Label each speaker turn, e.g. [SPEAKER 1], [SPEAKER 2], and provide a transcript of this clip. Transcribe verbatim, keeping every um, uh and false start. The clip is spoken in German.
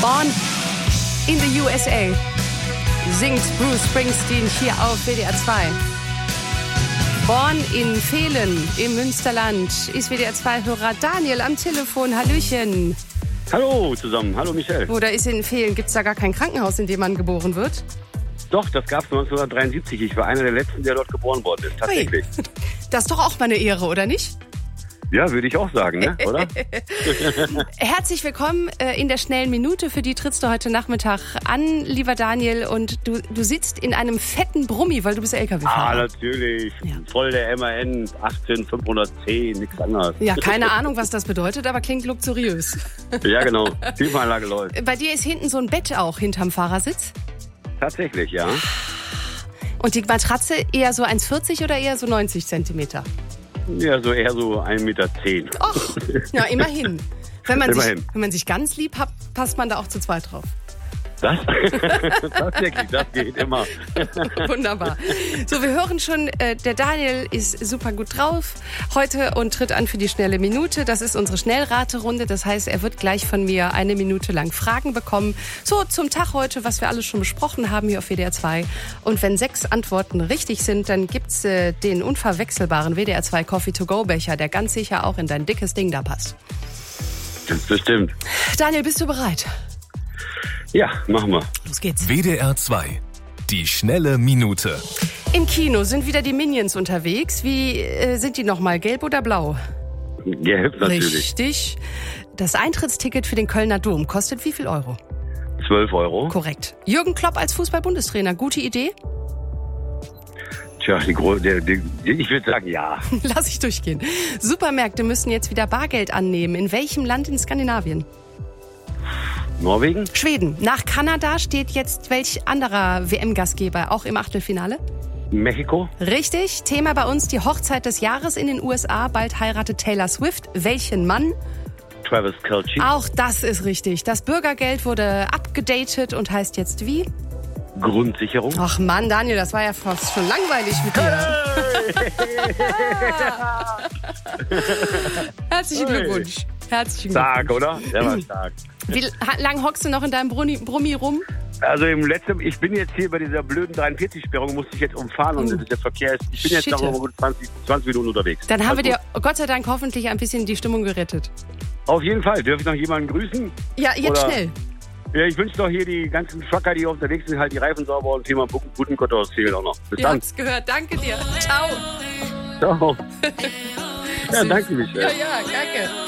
[SPEAKER 1] Born in the U S A singt Bruce Springsteen hier auf W D R zwei. Born in Vehlen im Münsterland ist W D R zwei-Hörer Daniel am Telefon. Hallöchen.
[SPEAKER 2] Hallo zusammen, hallo Michelle.
[SPEAKER 1] Oder ist in Vehlen, gibt es da gar kein Krankenhaus, in dem man geboren wird?
[SPEAKER 2] Doch, das gab es neunzehnhundertdreiundsiebzig. Ich war einer der Letzten, der dort geboren worden ist, tatsächlich.
[SPEAKER 1] Hey. Das ist doch auch mal eine Ehre, oder nicht?
[SPEAKER 2] Ja, würde ich auch sagen, ne? Oder?
[SPEAKER 1] Herzlich willkommen in der schnellen Minute. Für die trittst du heute Nachmittag an, lieber Daniel. Und du, du sitzt in einem fetten Brummi, weil du bist L K W-Fahrer.
[SPEAKER 2] Ah, natürlich. Ja. Voll der M A N achtzehn fünfhundertzehn, nichts anderes.
[SPEAKER 1] Ja, keine Ahnung, was das bedeutet, aber klingt luxuriös.
[SPEAKER 2] Ja, genau. Klimaanlage läuft.
[SPEAKER 1] Bei dir ist hinten so ein Bett auch hinterm Fahrersitz?
[SPEAKER 2] Tatsächlich, ja.
[SPEAKER 1] Und die Matratze eher so eins vierzig oder eher so neunzig Zentimeter?
[SPEAKER 2] Ja, so eher so ein Meter zehn.
[SPEAKER 1] Ach, ja, immerhin. Wenn man,
[SPEAKER 2] immerhin.
[SPEAKER 1] Sich, wenn man sich ganz lieb hat, passt man da auch zu zweit drauf.
[SPEAKER 2] Das? Tatsächlich, das geht immer.
[SPEAKER 1] Wunderbar. So, wir hören schon, äh, der Daniel ist super gut drauf heute und tritt an für die schnelle Minute. Das ist unsere Schnellraterunde. Das heißt, er wird gleich von mir eine Minute lang Fragen bekommen. So, zum Tag heute, was wir alles schon besprochen haben hier auf W D R zwei. Und wenn sechs Antworten richtig sind, dann gibt's äh, den unverwechselbaren W D R zwei Coffee-to-go-Becher, der ganz sicher auch in dein dickes Ding da passt.
[SPEAKER 2] Das bestimmt.
[SPEAKER 1] Daniel, bist du bereit?
[SPEAKER 2] Ja, machen wir.
[SPEAKER 1] Los geht's.
[SPEAKER 3] W D R zwei. Die schnelle Minute.
[SPEAKER 1] Im Kino sind wieder die Minions unterwegs. Wie äh, sind die nochmal? Gelb oder blau?
[SPEAKER 2] Gelb natürlich.
[SPEAKER 1] Richtig. Das Eintrittsticket für den Kölner Dom kostet wie viel Euro?
[SPEAKER 2] zwölf Euro.
[SPEAKER 1] Korrekt. Jürgen Klopp als Fußball-Bundestrainer. Gute Idee?
[SPEAKER 2] Tja, die, der, die, ich würde sagen, ja.
[SPEAKER 1] Lass ich durchgehen. Supermärkte müssen jetzt wieder Bargeld annehmen. In welchem Land in Skandinavien?
[SPEAKER 2] Norwegen?
[SPEAKER 1] Schweden. Nach Kanada steht jetzt welch anderer W M-Gastgeber auch im Achtelfinale?
[SPEAKER 2] Mexiko?
[SPEAKER 1] Richtig. Thema bei uns die Hochzeit des Jahres in den U S A. Bald heiratet Taylor Swift. Welchen Mann?
[SPEAKER 2] Travis Kelce.
[SPEAKER 1] Auch das ist richtig. Das Bürgergeld wurde abgedatet und heißt jetzt wie?
[SPEAKER 2] Grundsicherung.
[SPEAKER 1] Ach Mann, Daniel, das war ja fast schon langweilig mit dir. Hey! Herzlichen Glückwunsch. Herzlichen Glückwunsch.
[SPEAKER 2] Stark, oder? Der war stark.
[SPEAKER 1] Wie lang hockst du noch in deinem Brummi, Brummi rum?
[SPEAKER 2] Also im letzten, ich bin jetzt hier bei dieser blöden dreiundvierzig-Sperrung, musste ich jetzt umfahren
[SPEAKER 1] Oh.
[SPEAKER 2] und der Verkehr ist, ich bin jetzt noch mal gut zwanzig, zwanzig Minuten unterwegs.
[SPEAKER 1] Dann haben
[SPEAKER 2] Alles
[SPEAKER 1] wir dir Gott sei Dank hoffentlich ein bisschen die Stimmung gerettet.
[SPEAKER 2] Auf jeden Fall. Dürfen noch jemanden grüßen?
[SPEAKER 1] Ja, jetzt
[SPEAKER 2] Oder,
[SPEAKER 1] schnell.
[SPEAKER 2] Ja, ich wünsche doch hier die ganzen Trucker, die unterwegs sind, halt die Reifen sauber und Thema guten Gottes fehlen auch noch. Bis
[SPEAKER 1] Ihr
[SPEAKER 2] dann.
[SPEAKER 1] habt's gehört. Danke dir. Ciao.
[SPEAKER 2] Ciao. Ja, danke, Michelle.
[SPEAKER 1] Ja, ja, danke.